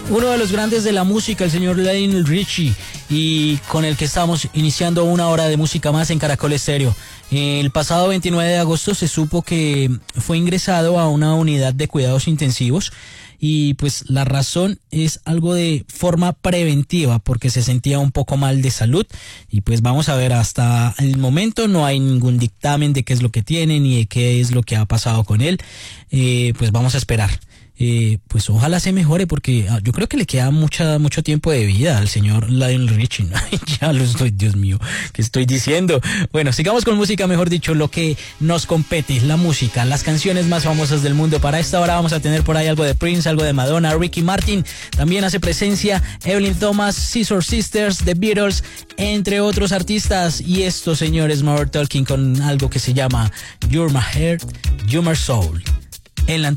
Uno de los grandes de la música, el señor Lionel Richie, y con el que estamos iniciando una hora de música más en Caracol Estéreo. El pasado 29 de agosto se supo que fue ingresado a una unidad de cuidados intensivos y pues la razón es algo de forma preventiva porque se sentía un poco mal de salud y pues vamos a ver, hasta el momento no hay ningún dictamen de qué es lo que tiene ni de qué es lo que ha pasado con él. Pues vamos a esperar. Pues ojalá se mejore porque yo creo que le queda mucho tiempo de vida al señor Lionel Richie, ¿no? Ya lo estoy, Dios mío, ¿qué estoy diciendo? Bueno, sigamos con música, mejor dicho, lo que nos compete, la música, las canciones más famosas del mundo. Para esta hora vamos a tener por ahí algo de Prince, algo de Madonna, Ricky Martin, también hace presencia Evelyn Thomas, Scissor Sisters, The Beatles, entre otros artistas. Y estos señores, Modern Talking, con algo que se llama You're My Heart, You're My Soul, en la